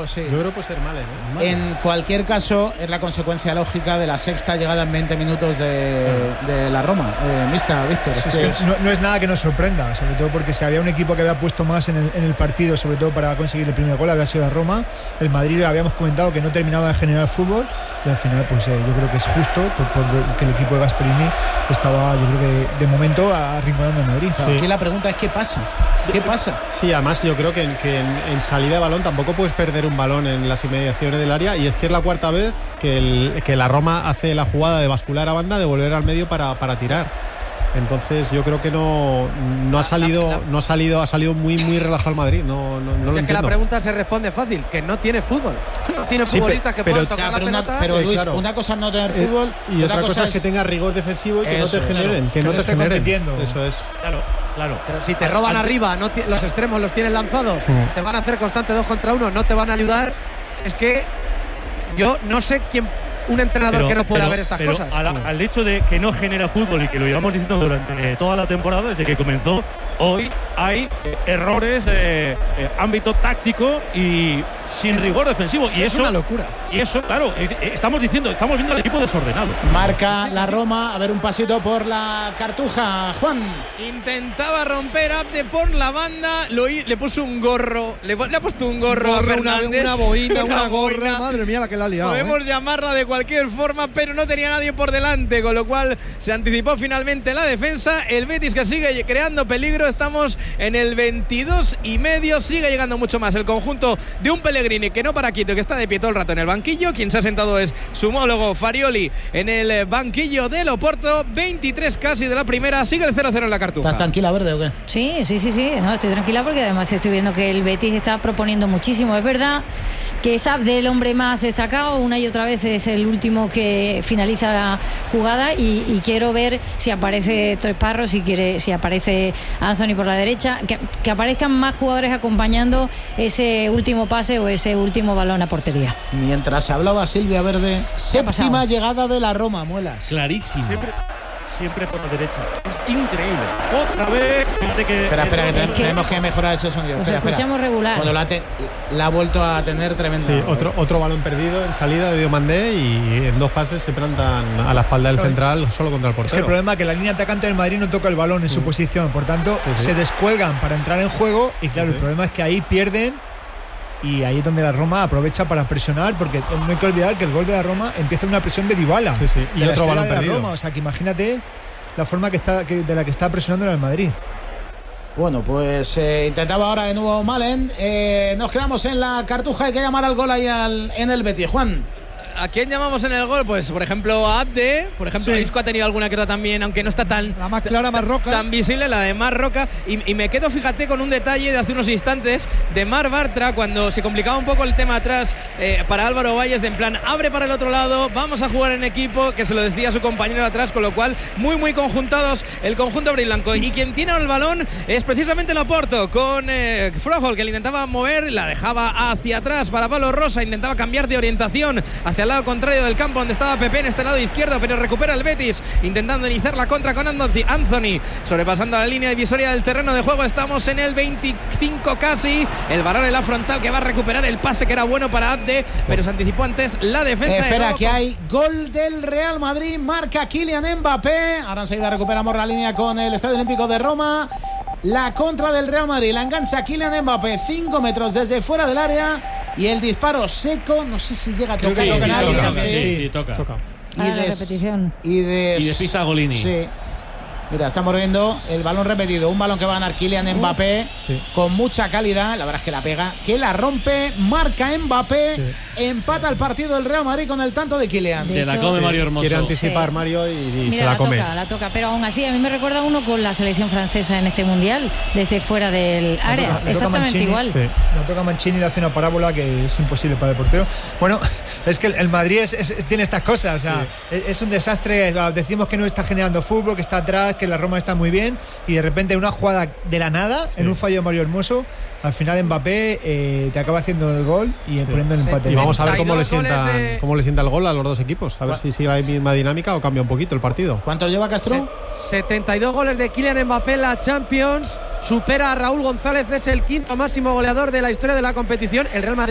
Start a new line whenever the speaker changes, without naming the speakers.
sí.
Yo creo que puede ser mal, ¿eh?
En cualquier caso, es la consecuencia lógica de la sexta llegada en 20 minutos de la Roma. Mister Víctor.
Es que no es nada que nos sorprenda, sobre todo porque si había un equipo que había puesto más en el partido, sobre todo para conseguir el primer gol, había sido la Roma. El Madrid habíamos comentado que no terminaba de generar fútbol y al final pues yo creo que es justo porque el equipo de Gasperini estaba, yo creo que de momento arrinconando al Madrid.
Sí. Aquí la pregunta es ¿qué pasa? ¿Qué pasa?
Sí, además yo creo que en salida de balón tampoco puedes perder un balón en las inmediaciones del área, y es que es la cuarta vez que la Roma hace la jugada de bascular a banda, de volver al medio para tirar. Entonces yo creo que no ha salido muy relajado el Madrid. No lo entiendo.
Es que la pregunta se responde fácil, que no tiene fútbol. No tiene futbolistas que puedan tocar la pelota.
Pero Luis, claro, una cosa es no tener fútbol
y otra cosa es que tenga rigor defensivo y que no te generen. Que no te generen. Eso es.
Claro. Pero si te roban arriba, los extremos los tienes lanzados, te van a hacer constante 2 contra 1, no te van a ayudar. Es que yo no sé quién. Un entrenador que no pueda ver estas cosas.
Al hecho de que no genera fútbol y que lo llevamos diciendo durante toda la temporada, desde que comenzó, hoy hay errores de ámbito táctico y sin rigor defensivo. Y
es
eso,
una locura.
Y eso, claro, estamos viendo al equipo desordenado.
Marca la Roma, a ver un pasito por la Cartuja, Juan.
Intentaba romper Abde por la banda, le puso un gorro, le ha puesto un gorro a Fernández.
Una boina, una gorra, madre mía la que la ha liado.
Podemos llamarla de cualquier forma, pero no tenía nadie por delante, con lo cual se anticipó finalmente la defensa. El Betis que sigue creando peligro, estamos en el 22,5, sigue llegando mucho más el conjunto de un Pellegrini que no para quieto, que está de pie todo el rato en el banquillo. Quien se ha sentado es su homólogo Farioli en el banquillo del Oporto. 23 casi de la primera, sigue el 0-0 en la Cartuja.
¿Estás tranquila, Verde, o qué?
Sí, no, estoy tranquila porque además estoy viendo que el Betis está proponiendo muchísimo. Es verdad que es Abde el hombre más destacado, una y otra vez es el último que finaliza la jugada y quiero ver si aparece Tres Parros, si aparece Anthony por la derecha, que aparezcan más jugadores acompañando ese último pase o ese último balón a portería.
Mientras hablaba Silvia Verde, séptima llegada de la Roma, Muelas.
Clarísimo. Siempre por la derecha. Es increíble. Otra vez.
Espera, que tenemos que mejorar ese sonido.
Nos escuchamos regular.
Bueno, la ha vuelto a tener tremenda.
Sí, otro balón perdido en salida de Diomandé y en 2 pases se plantan a la espalda del central solo contra el portero.
Es que el problema es que la línea atacante del Madrid no toca el balón en su posición, por tanto se descuelgan para entrar en juego y claro, el problema es que ahí pierden. Y ahí es donde la Roma aprovecha para presionar, porque no hay que olvidar que el gol de la Roma empieza en una presión de Dybala.
Y otro balón perdido.
Roma. O sea, que imagínate la forma de la que está presionando el Madrid.
Bueno, pues intentaba ahora de nuevo Malen. Nos quedamos en la Cartuja, hay que llamar al gol ahí en el Betis. Juan.
¿A quién llamamos en el gol? Pues por ejemplo a Abde, por ejemplo Isco ha tenido alguna que otra también, aunque no está tan
la más clara, más Roca,
tan visible, la de Mar Roca, y me quedo, fíjate, con un detalle de hace unos instantes de Mar Bartra, cuando se complicaba un poco el tema atrás para Álvaro Valles, de en plan, abre para el otro lado, vamos a jugar en equipo, que se lo decía su compañero atrás, con lo cual muy conjuntados el conjunto blanco. Y quien tiene el balón es precisamente el Oporto, con Froholt, que le intentaba mover, la dejaba hacia atrás para Pablo Rosa, intentaba cambiar de orientación hacia el lado contrario del campo donde estaba Pepe en este lado izquierdo, pero recupera el Betis intentando iniciar la contra con Anthony sobrepasando la línea divisoria del terreno de juego. Estamos en el 25 casi, el varón en la frontal que va a recuperar el pase que era bueno para Abde, pero se anticipó antes la defensa.
Espera, que hay gol del Real Madrid, marca Kylian Mbappé. Ahora enseguida recuperamos la línea con el Estadio Olímpico de Roma. La contra del Real Madrid, la engancha Kylian Mbappé, 5 metros desde fuera del área. Y el disparo seco, no sé si llega a tocar.
Sí, toca.
Y
despista a Golini.
Sí. Mira, estamos viendo el balón repetido, un balón que va a ganar Kylian Mbappé con mucha calidad, la verdad es que la pega, que la rompe, marca Mbappé, empata el partido del Real Madrid con el tanto de Kylian.
Se la come Mario Hermoso.
Quiere anticipar Mario y
mira,
se la come.
La toca, pero aún así a mí me recuerda uno con la selección francesa en este mundial, desde fuera del área, exactamente igual.
Sí. La toca Mancini y le hace una parábola que es imposible para el portero. Bueno, es que el Madrid tiene estas cosas, o sea, es un desastre. Decimos que no está generando fútbol, que está atrás, que la Roma está muy bien y de repente una jugada de la nada, en un fallo de Mario Hermoso, al final Mbappé te acaba haciendo el gol y poniendo el empate.
Y vamos a ver cómo le sienta el gol a los dos equipos, a ver si sigue la misma dinámica o cambia un poquito el partido.
¿Cuántos lleva Castro?
72 goles de Kylian Mbappé en la Champions, supera a Raúl González, es el quinto máximo goleador de la historia de la competición. El Real Madrid